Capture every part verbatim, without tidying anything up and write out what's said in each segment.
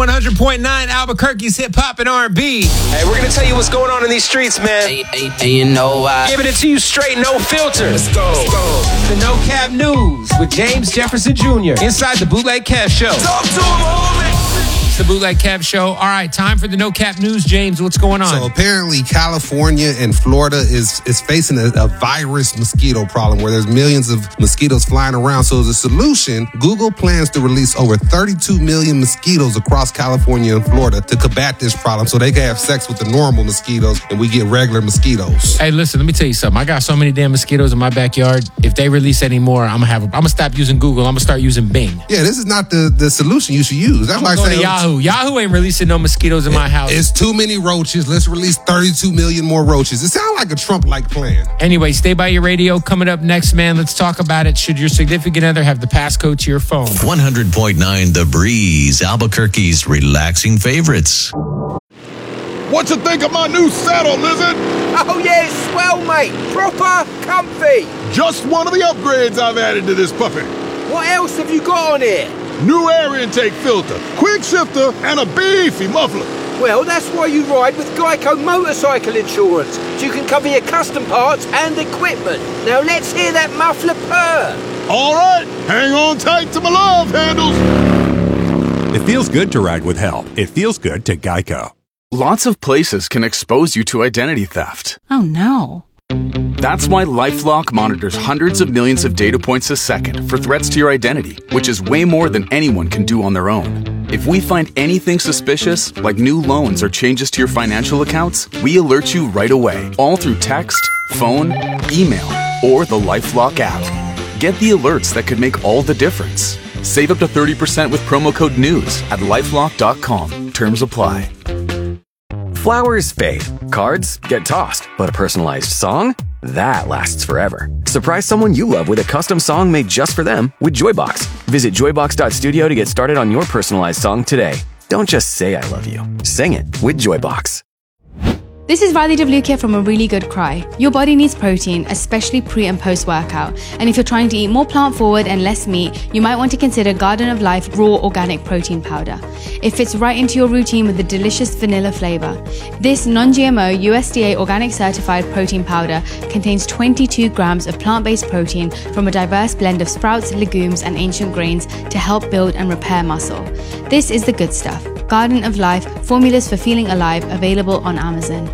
one hundred point nine, Albuquerque's hip hop and R and B. Hey, we're gonna tell you what's going on in these streets, man. Hey, hey, hey, you know why? Giving it to you straight, no filter. Let's go. Let's go. The No Cap News with James Jefferson Junior inside the Bootleg Kev Show. Talk to him, homie. It's the Bootleg Kev Show. All right, time for the No Cap News. James, what's going on? So apparently California and Florida is, is facing a, a virus mosquito problem where there's millions of mosquitoes flying around. So as a solution, Google plans to release over thirty-two million mosquitoes across California and Florida to combat this problem so they can have sex with the normal mosquitoes and we get regular mosquitoes. Hey, listen, let me tell you something. I got so many damn mosquitoes in my backyard. If they release any more, I'm gonna have. A, I'm gonna stop using Google. I'm gonna start using Bing. Yeah, this is not the, the solution you should use. That's I'm like gonna go saying to Yahoo. Yahoo ain't releasing no mosquitoes in my house. It's too many roaches. Let's release thirty-two million more roaches. It sounds like a Trump-like plan. Anyway, stay by your radio. Coming up next, man, let's talk about it. Should your significant other have the passcode to your phone? one hundred point nine The Breeze, Albuquerque's relaxing favorites. What you think of my new saddle, Lizard? Oh, yeah, it's swell, mate. Proper comfy. Just one of the upgrades I've added to this puppy. What else have you got on here? New air intake filter, quick shifter, and a beefy muffler. Well, that's why you ride with Geico Motorcycle Insurance, so you can cover your custom parts and equipment. Now let's hear that muffler purr. All right, hang on tight to my love handles. It feels good to ride with help. It feels good to Geico. Lots of places can expose you to identity theft. Oh no. That's why LifeLock monitors hundreds of millions of data points a second for threats to your identity, which is way more than anyone can do on their own. If we find anything suspicious, like new loans or changes to your financial accounts, we alert you right away, all through text, phone, email, or the LifeLock app. Get the alerts that could make all the difference. Save up to thirty percent with promo code NEWS at lifelock dot com. Terms apply. Flowers fade, cards get tossed, but a personalized song? That lasts forever. Surprise someone you love with a custom song made just for them with Joybox. Visit joybox dot studio to get started on your personalized song today. Don't just say I love you. Sing it with Joybox. This is Riley Devlukia from A Really Good Cry. Your body needs protein, especially pre and post workout. And if you're trying to eat more plant forward and less meat, you might want to consider Garden of Life Raw Organic Protein Powder. It fits right into your routine with a delicious vanilla flavor. This non G M O U S D A organic certified protein powder contains twenty-two grams of plant-based protein from a diverse blend of sprouts, legumes, and ancient grains to help build and repair muscle. This is the good stuff. Garden of Life, formulas for feeling alive, available on Amazon.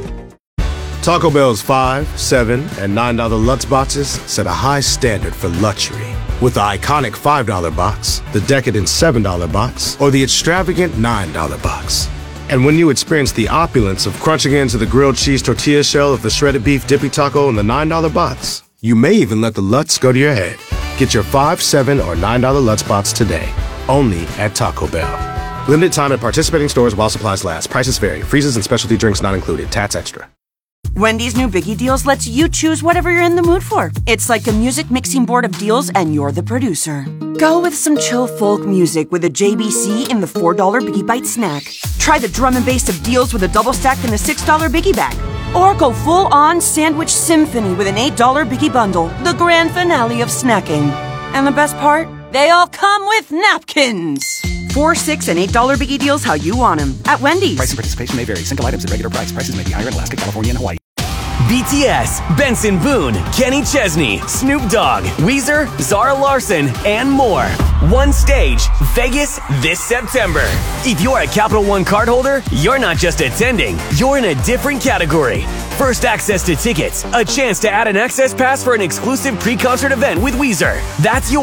Taco Bell's five, seven, and nine dollar Lutz boxes set a high standard for luxury. With the iconic five dollar box, the decadent seven dollar box, or the extravagant nine dollar box. And when you experience the opulence of crunching into the grilled cheese tortilla shell of the shredded beef dippy taco in the nine dollar box, you may even let the Lutz go to your head. Get your five, seven, or nine dollar Lutz box today, only at Taco Bell. Limited time at participating stores while supplies last. Prices vary. Freezes and specialty drinks not included. Tats extra. Wendy's new Biggie Deals lets you choose whatever you're in the mood for. It's like a music mixing board of deals and you're the producer. Go with some chill folk music with a J B C in the four dollar Biggie Bite snack. Try the drum and bass of deals with a double stack in the six dollar Biggie Bag. Or go full-on sandwich symphony with an eight dollar Biggie Bundle, the grand finale of snacking. And the best part? They all come with napkins. Four, six, and eight dollar Biggie Deals how you want them at Wendy's. Price and participation may vary. Single items at regular price. Prices may be higher in Alaska, California, and Hawaii. B T S, Benson Boone, Kenny Chesney, Snoop Dogg, Weezer, Zara Larson, and more. One stage, Vegas this September. If you're a Capital One cardholder, you're not just attending, you're in a different category. First access to tickets, a chance to add an access pass for an exclusive pre-concert event with Weezer. That's yours.